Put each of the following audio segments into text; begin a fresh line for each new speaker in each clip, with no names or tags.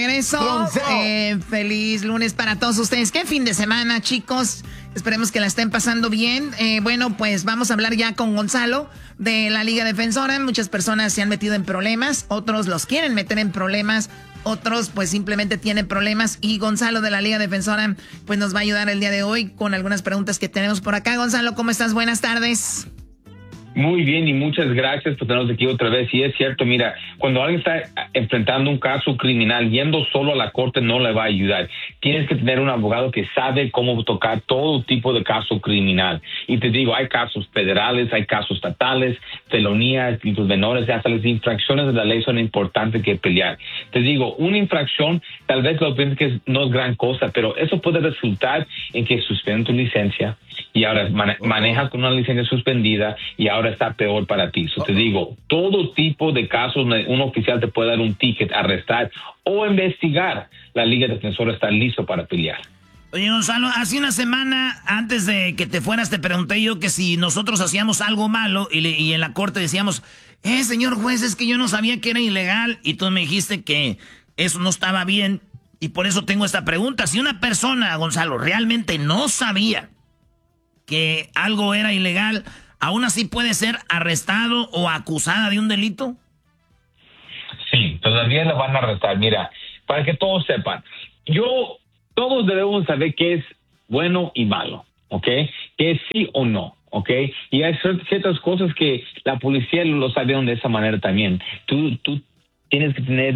regreso. Feliz lunes para todos ustedes. ¿Qué fin de semana, chicos? Esperemos que la estén pasando bien. Bueno, pues vamos a hablar ya con Gonzalo de la Liga Defensora. Muchas personas se han metido en problemas, otros los quieren meter en problemas, otros pues simplemente tienen problemas. Y Gonzalo de la Liga Defensora pues nos va a ayudar el día de hoy con algunas preguntas que tenemos por acá. Gonzalo, ¿cómo estás? Buenas tardes.
Muy bien y muchas gracias por tenernos aquí otra vez. Y es cierto, mira, cuando alguien está enfrentando un caso criminal, yendo solo a la corte no le va a ayudar. Tienes que tener un abogado que sabe cómo tocar todo tipo de caso criminal. Y te digo, hay casos federales, hay casos estatales, felonías, delitos menores, hasta las infracciones de la ley son importantes que pelear. Te digo, una infracción, tal vez lo pienses que no es gran cosa, pero eso puede resultar en que suspenden tu licencia y ahora manejas con una licencia suspendida y ahora está peor para ti. Te digo, todo tipo de casos, un oficial te puede dar un ticket, arrestar o investigar. La Liga Defensora está listo para pelear.
Oye, Gonzalo, hace una semana antes de que te fueras te pregunté yo que si nosotros hacíamos algo malo y en la corte decíamos, señor juez, es que yo no sabía que era ilegal, y tú me dijiste que eso no estaba bien, y por eso tengo esta pregunta. Si una persona, Gonzalo, realmente no sabía que algo era ilegal, ¿aún así puede ser arrestado o acusada de un delito?
Sí, todavía lo van a arrestar. Mira, para que todos sepan, todos debemos saber qué es bueno y malo, ¿ok? ¿Qué es sí o no? ¿Ok? Y hay ciertas cosas que la policía lo sabieron de esa manera también. Tú tienes que tener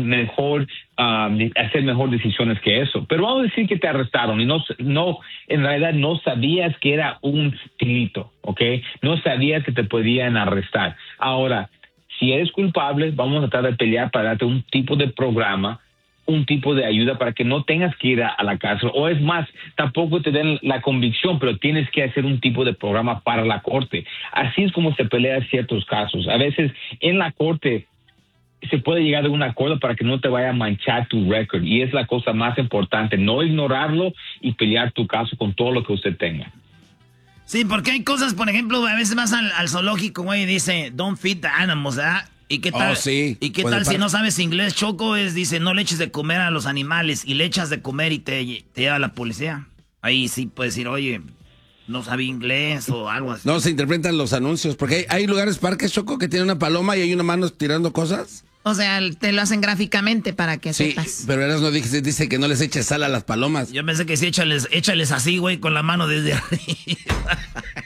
hacer mejor decisiones que eso. Pero vamos a decir que te arrestaron y en realidad no sabías que era un delito, ¿ok? No sabías que te podían arrestar. Ahora, si eres culpable, vamos a tratar de pelear para darte un tipo de programa, un tipo de ayuda para que no tengas que ir a la cárcel. O es más, tampoco te den la convicción, pero tienes que hacer un tipo de programa para la corte. Así es como se pelea ciertos casos. A veces en la corte se puede llegar a un acuerdo para que no te vaya a manchar tu récord. Y es la cosa más importante, no ignorarlo y pelear tu caso con todo lo que usted tenga.
Sí, porque hay cosas, por ejemplo, a veces vas al zoológico, güey, y dice, don't feed the animals, ¿verdad? ¿Y qué tal,
sí.
¿y qué tal si no sabes inglés, Choco? Dice, no le eches de comer a los animales, y le echas de comer y te lleva la policía. Ahí sí puedes decir, oye, no sabía inglés o algo así.
No, se interpretan los anuncios, porque hay lugares, parques, Choco, que tienen una paloma y hay una mano tirando cosas.
O sea, te lo hacen gráficamente para que sepas.
Sí, pero Eras no dice que no les eches sal a las palomas.
Yo pensé que sí, échales así, güey, con la mano desde arriba.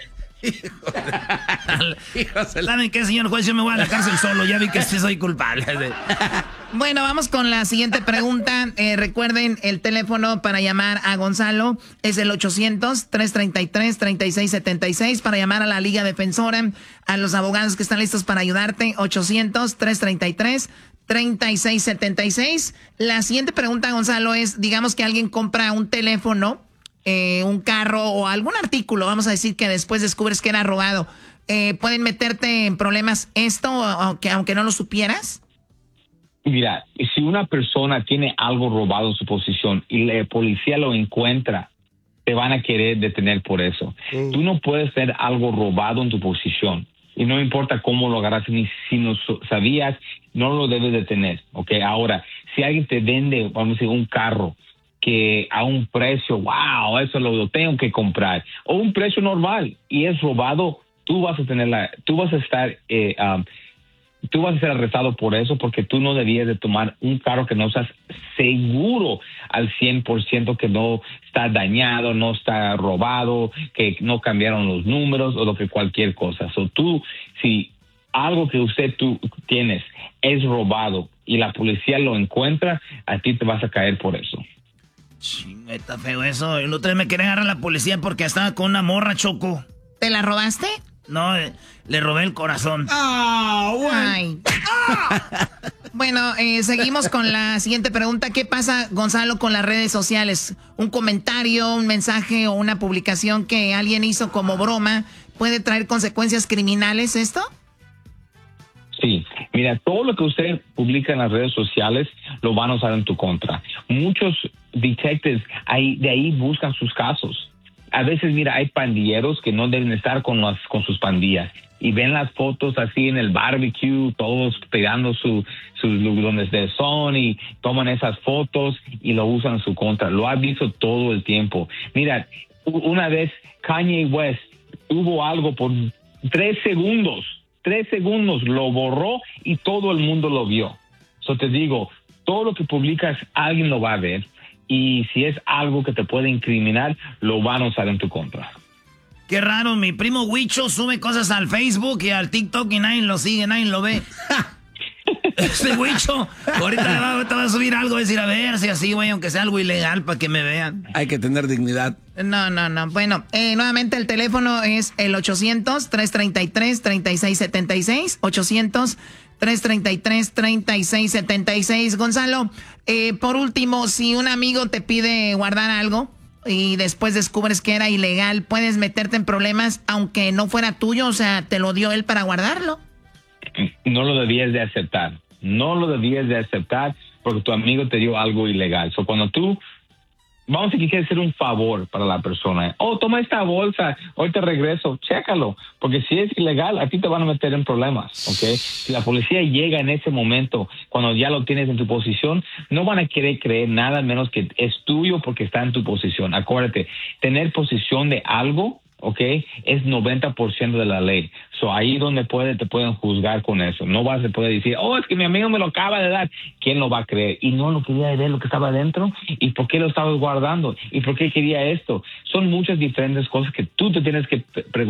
¿Saben qué, señor juez? Yo me voy a la cárcel solo, ya vi que sí soy culpable.
Bueno, vamos con la siguiente pregunta. Recuerden, el teléfono para llamar a Gonzalo es el 800-333-3676 para llamar a la Liga Defensora, a los abogados que están listos para ayudarte, 800-333-3676. La siguiente pregunta, Gonzalo, es, digamos que alguien compra un teléfono, un carro o algún artículo, vamos a decir que después descubres que era robado. ¿Pueden meterte en problemas aunque no lo supieras?
Mira, si una persona tiene algo robado en su posición y la policía lo encuentra, te van a querer detener por eso. Tú no puedes tener algo robado en tu posición. Y no importa cómo lo agarras, ni si no sabías, no lo debes detener. ¿Okay? Ahora, si alguien te vende, vamos a decir, un carro que a un precio, wow, eso lo tengo que comprar, o un precio normal y es robado, tú vas a ser arrestado por eso, porque tú no debías de tomar un carro que no estás seguro al 100% que no está dañado, no está robado, que no cambiaron los números o lo que cualquier cosa. Si algo que tú tienes es robado y la policía lo encuentra, a ti te vas a caer por eso.
Chinga, está feo eso. El otro día me querían agarrar a la policía porque estaba con una morra, Choco.
¿Te la robaste?
No, le robé el corazón.
Ay. Bueno, seguimos con la siguiente pregunta. ¿Qué pasa, Gonzalo, con las redes sociales? Un comentario, un mensaje o una publicación que alguien hizo como broma, ¿puede traer consecuencias criminales esto?
Sí, mira, todo lo que usted publica en las redes sociales lo van a usar en tu contra. Muchos detectives de ahí buscan sus casos. A veces, mira, hay pandilleros que no deben estar con sus pandillas. y ven las fotos así en el barbecue, todos pegando sus donde son y toman esas fotos y lo usan en su contra. Lo has visto todo el tiempo. Mira, una vez Kanye West hubo algo por 3 segundos, lo borró y todo el mundo lo vio. So te digo, todo lo que publicas alguien lo va a ver y si es algo que te puede incriminar, lo van a usar en tu contra.
Qué raro, mi primo Huicho sube cosas al Facebook y al TikTok y nadie lo sigue, nadie lo ve. Este Huicho, ahorita va a subir algo, decir, a ver si así, güey, aunque sea algo ilegal para que me vean.
Hay que tener dignidad.
No. Bueno, nuevamente el teléfono es el 800-333-3676. 800-333-3676. Gonzalo, por último, si un amigo te pide guardar algo y después descubres que era ilegal, ¿puedes meterte en problemas aunque no fuera tuyo? O sea, ¿te lo dio él para guardarlo?
No lo debías de aceptar. Porque tu amigo te dio algo ilegal. So, cuando tú, vamos a que quieres hacer un favor para la persona. Toma esta bolsa, hoy te regreso, chécalo. Porque si es ilegal, a ti te van a meter en problemas, ¿ok? Si la policía llega en ese momento, cuando ya lo tienes en tu posición, no van a querer creer nada menos que es tuyo porque está en tu posición. Acuérdate, tener posesión de algo, ¿ok? Es 90% de la ley. So, ahí donde te pueden juzgar con eso. No vas a poder decir, es que mi amigo me lo acaba de dar. ¿Quién lo va a creer? Y no lo quería ver lo que estaba adentro. ¿Y por qué lo estabas guardando? ¿Y por qué quería esto? Son muchas diferentes cosas que tú te tienes que preguntar.